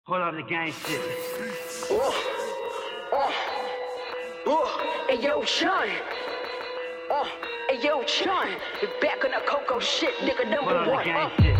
Hold up the gang shit. Hey yo, Sean. Hey yo, Sean. You back on the Coco shit, nigga, Hold number up the one. gang shit.